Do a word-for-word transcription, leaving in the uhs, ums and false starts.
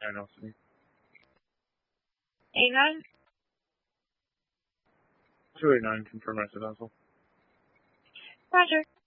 nine oh three. eight nine? two eight nine, confirm residential. Roger.